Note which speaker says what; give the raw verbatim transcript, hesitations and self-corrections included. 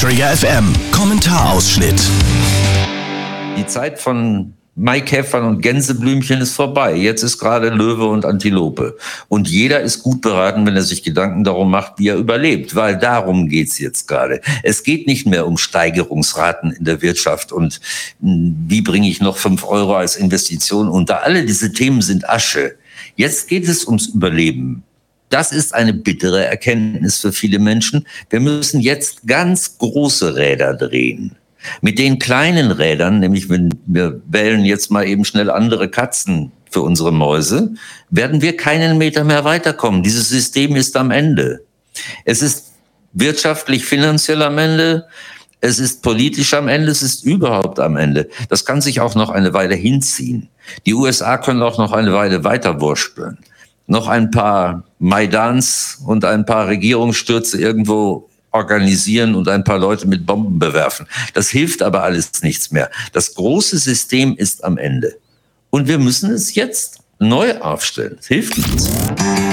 Speaker 1: Trigger F M Kommentarausschnitt.
Speaker 2: Die Zeit von Maikäfern und Gänseblümchen ist vorbei. Jetzt ist gerade Löwe und Antilope. Und jeder ist gut beraten, wenn er sich Gedanken darum macht, wie er überlebt. Weil darum geht's jetzt gerade. Es geht nicht mehr um Steigerungsraten in der Wirtschaft und wie bringe ich noch fünf Euro als Investition unter. Alle diese Themen sind Asche. Jetzt geht es ums Überleben. Das ist eine bittere Erkenntnis für viele Menschen. Wir müssen jetzt ganz große Räder drehen. Mit den kleinen Rädern, nämlich wenn wir wählen jetzt mal eben schnell andere Katzen für unsere Mäuse, werden wir keinen Meter mehr weiterkommen. Dieses System ist am Ende. Es ist wirtschaftlich, finanziell am Ende. Es ist politisch am Ende. Es ist überhaupt am Ende. Das kann sich auch noch eine Weile hinziehen. Die U S A können auch noch eine Weile weiter wurschteln. Noch ein paar Maidans und ein paar Regierungsstürze irgendwo organisieren und ein paar Leute mit Bomben bewerfen. Das hilft aber alles nichts mehr. Das große System ist am Ende. Und wir müssen es jetzt neu aufstellen. Es hilft nichts.